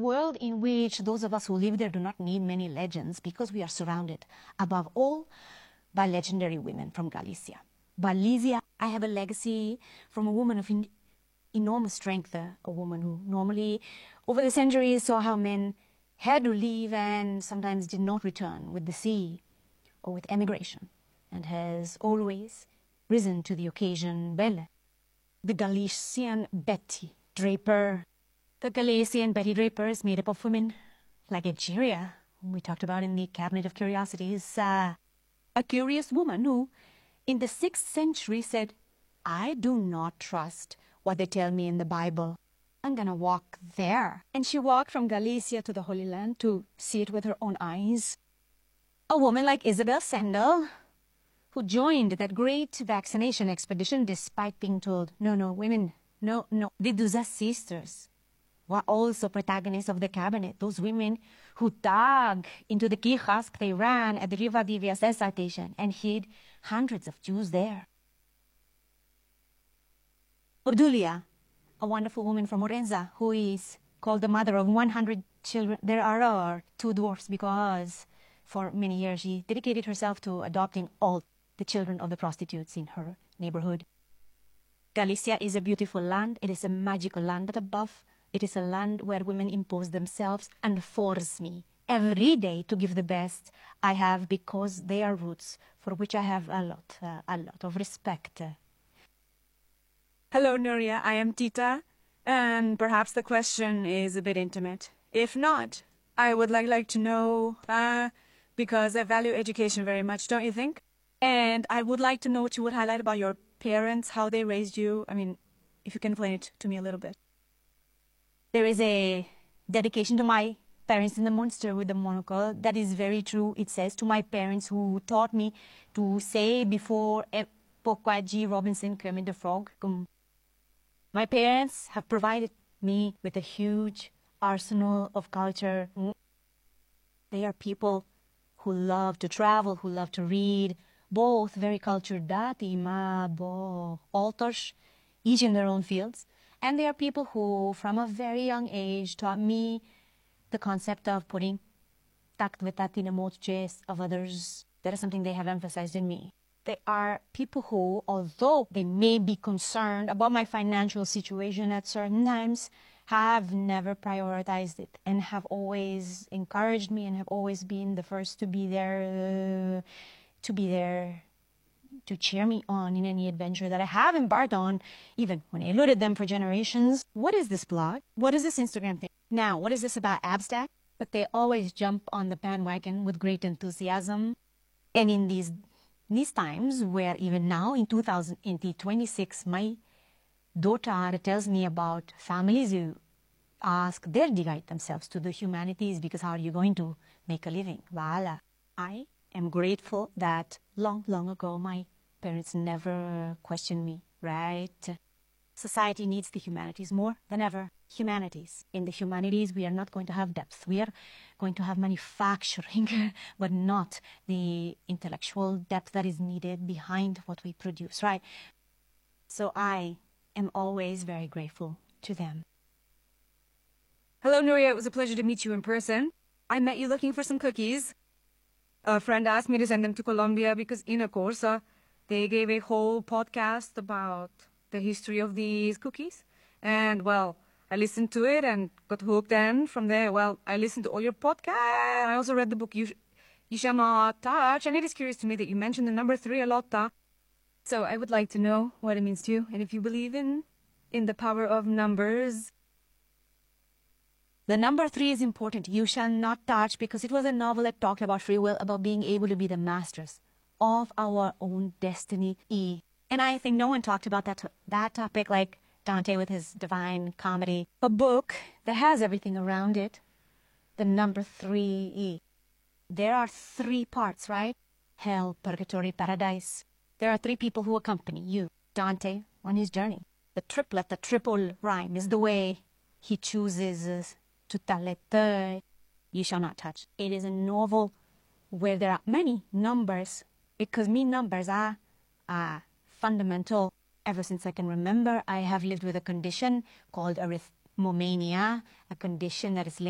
world in which those of us who live there do not need many legends because we are surrounded, above all, by legendary women from Galicia. Galicia, I have a legacy from a woman of enormous strength, a woman who normally, over the centuries, saw how men had to leave and sometimes did not return with the sea or with emigration, and has always risen to the occasion. Belle, the Galician Betty Draper. The Galician Betty Draper is made up of women like Egeria, whom we talked about in the Cabinet of Curiosities, a curious woman who, in the 6th century, said, I do not trust what they tell me in the Bible. I'm going to walk there. And she walked from Galicia to the Holy Land to see it with her own eyes. A woman like Isabel Sandal, who joined that great vaccination expedition despite being told, no, women, no. The Duza sisters were also protagonists of the cabinet. Those women who dug into the quijas they ran at the Rivadavia citation and hid hundreds of Jews there. Obdulia, a wonderful woman from Orenza, who is called the mother of 100 children. There are 2 dwarfs because for many years she dedicated herself to adopting all the children of the prostitutes in her neighborhood. Galicia is a beautiful land. It is a magical land, but above, it is a land where women impose themselves and force me every day to give the best I have because they are roots for which I have a lot of respect. Hello, Nuria. I am Tita, and perhaps the question is a bit intimate. If not, I would like to know, because I value education very much, don't you think? And I would like to know what you would highlight about your parents, how they raised you. I mean, if you can explain it to me a little bit. There is a dedication to my parents in the monster with the monocle. That is very true. It says to my parents who taught me to say before Pourquoi G. Robinson, Kermit the Frog. My parents have provided me with a huge arsenal of culture. They are people who love to travel, who love to read, both very cultured dati, authors, each in their own fields. And they are people who, from a very young age, taught me the concept of putting tact vetatina moches of others. That is something they have emphasized in me. They are people who, although they may be concerned about my financial situation at certain times, have never prioritized it and have always encouraged me and have always been the first to be there to cheer me on in any adventure that I have embarked on, even when I eluded them for generations. What is this blog? What is this Instagram thing? Now, what is this about Abstack? But they always jump on the bandwagon with great enthusiasm. And in these times where even now in 2026, my daughter tells me about families who dedicate themselves to the humanities because how are you going to make a living? Voila. I am grateful that long ago my parents never questioned me, right? Society needs the humanities more than ever. Humanities. In the humanities, we are not going to have depth. We are going to have manufacturing, but not the intellectual depth that is needed behind what we produce, right? So I am always very grateful to them. Hello, Nuria. It was a pleasure to meet you in person. I met you looking for some cookies. A friend asked me to send them to Colombia because in a course, they gave a whole podcast about the history of these cookies. And, well, I listened to it and got hooked, and from there, well, I listened to all your podcasts. I also read the book You Shall Not Touch, and it is curious to me that you mentioned the number 3 a lot. So I would like to know what it means to you, and if you believe in the power of numbers. The number 3 is important. You shall not touch, because it was a novel that talked about free will, about being able to be the masters of our own destiny. And I think no one talked about that topic like Dante with his Divine Comedy, a book that has everything around it. The number 3. There are 3 parts, right? Hell, purgatory, paradise. There are 3 people who accompany you, Dante, on his journey. The triplet, the triple rhyme is the way he chooses to tell it. You shall not touch. It is a novel where there are many numbers, because numbers are fundamental. Ever since I can remember, I have lived with a condition called arithmomania, a condition that is linked